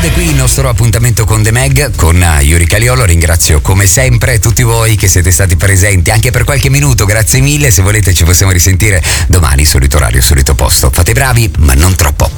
Chiude qui il nostro appuntamento con The Meg, con Yuri Caliolo. Ringrazio come sempre tutti voi che siete stati presenti anche per qualche minuto, grazie mille. Se volete ci possiamo risentire domani, solito orario, solito posto. Fate i bravi, ma non troppo.